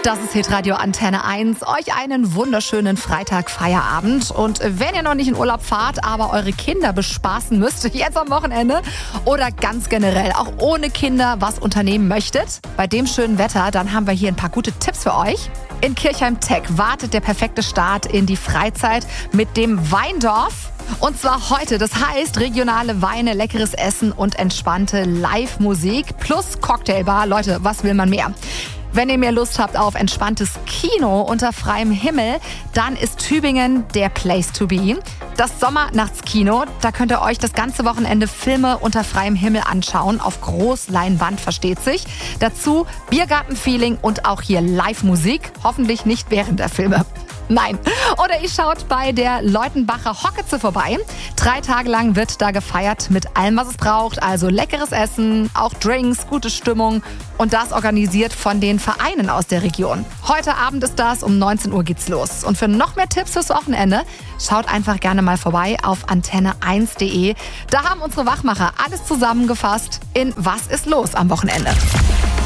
Das ist Hitradio Antenne 1. Euch einen wunderschönen Freitag-Feierabend. Und wenn ihr noch nicht in Urlaub fahrt, aber eure Kinder bespaßen müsst, jetzt am Wochenende oder ganz generell auch ohne Kinder was unternehmen möchtet, bei dem schönen Wetter, dann haben wir hier ein paar gute Tipps für euch. In Kirchheim-Tech wartet der perfekte Start in die Freizeit mit dem Weindorf. Und zwar heute, das heißt regionale Weine, leckeres Essen und entspannte Live-Musik plus Cocktailbar. Leute, was will man mehr? Wenn ihr mehr Lust habt auf entspanntes Kino unter freiem Himmel, dann ist Tübingen der Place to be. Das Sommernachtskino, da könnt ihr euch das ganze Wochenende Filme unter freiem Himmel anschauen, auf Großleinwand versteht sich. Dazu Biergartenfeeling und auch hier Live-Musik, hoffentlich nicht während der Filme. Nein. Oder ihr schaut bei der Leutenbacher Hockeze vorbei. 3 Tage lang wird da gefeiert mit allem, was es braucht. Also leckeres Essen, auch Drinks, gute Stimmung. Und das organisiert von den Vereinen aus der Region. Heute Abend ist das, um 19 Uhr geht's los. Und für noch mehr Tipps fürs Wochenende, schaut einfach gerne mal vorbei auf antenne1.de. Da haben unsere Wachmacher alles zusammengefasst in Was ist los am Wochenende.